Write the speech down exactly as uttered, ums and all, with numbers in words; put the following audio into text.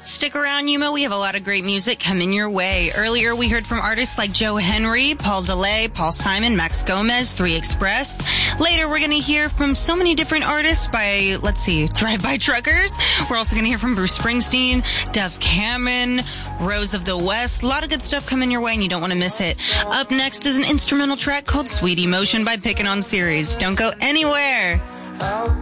Stick around, Yuma. We have a lot of great music coming your way. Earlier, we heard from artists like Joe Henry, Paul DeLay, Paul Simon, Max Gomez, Three Express. Later, we're going to hear from so many different artists by, let's see, Drive-By Truckers. We're also going to hear from Bruce Springsteen, Dove Cameron, Rose of the West. A lot of good stuff coming your way, and you don't want to miss it. Up next is an instrumental track called Sweet Emotion by Pickin' on Series. Don't go anywhere. How